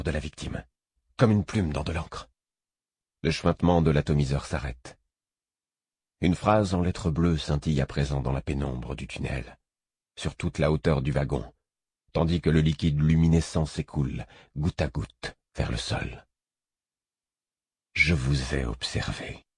de la victime, comme une plume dans de l'encre. Le chuintement de l'atomiseur s'arrête. Une phrase en lettres bleues scintille à présent dans la pénombre du tunnel, sur toute la hauteur du wagon, tandis que le liquide luminescent s'écoule, goutte à goutte, vers le sol. Je vous ai observé.